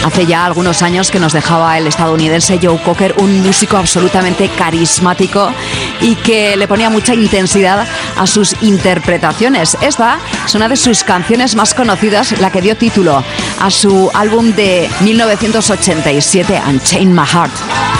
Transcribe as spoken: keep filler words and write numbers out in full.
Hace ya algunos años que nos dejaba el estadounidense Joe Cocker, un músico absolutamente carismático y que le ponía mucha intensidad a sus interpretaciones. Esta es una de sus canciones más conocidas, la que dio título a su álbum de mil novecientos ochenta y siete, Unchain My Heart.